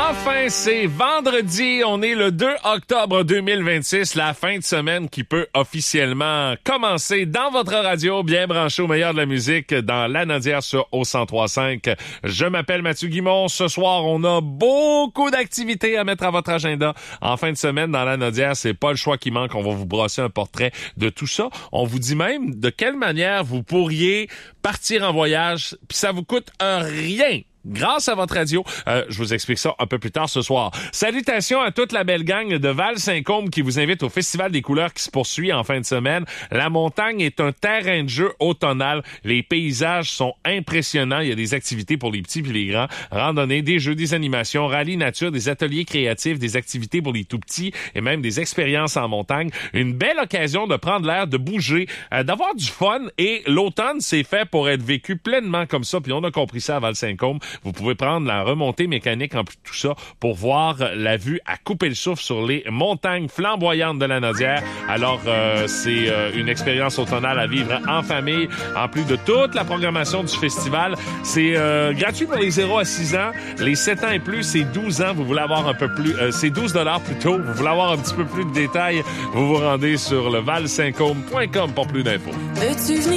Enfin, c'est vendredi. On est le 2 octobre 2026, la fin de semaine qui peut officiellement commencer dans votre radio, bien branché au meilleur de la musique dans La Nodière sur au 103.5. Je m'appelle Mathieu Guimond. Ce soir, on a beaucoup d'activités à mettre à votre agenda. En fin de semaine, dans La Nodière, c'est pas le choix qui manque. On va vous brosser un portrait de tout ça. On vous dit même de quelle manière vous pourriez partir en voyage, puis ça vous coûte rien. Grâce à votre radio. Je vous explique ça un peu plus tard ce soir. Salutations à toute la belle gang de Val-Saint-Côme qui vous invite au Festival des couleurs qui se poursuit en fin de semaine. La montagne est un terrain de jeu automnal. Les paysages sont impressionnants. Il y a des activités pour les petits et les grands. Randonnées, des jeux, des animations, rallye nature, des ateliers créatifs, des activités pour les tout petits et même des expériences en montagne. Une belle occasion de prendre l'air, de bouger, d'avoir du fun. Et l'automne, c'est fait pour être vécu pleinement comme ça. Puis on a compris ça à Val-Saint-Côme. Vous pouvez prendre la remontée mécanique en plus de tout ça pour voir la vue à couper le souffle sur les montagnes flamboyantes de la Nodière. Alors, c'est une expérience automnale à vivre en famille, en plus de toute la programmation du festival. C'est gratuit pour les 0 à 6 ans. Les 7 ans et plus, c'est 12 ans. Vous voulez avoir un peu plus... c'est 12 $ plutôt. Vous voulez avoir un petit peu plus de détails, vous vous rendez sur le valsaintcôme.com pour plus d'infos.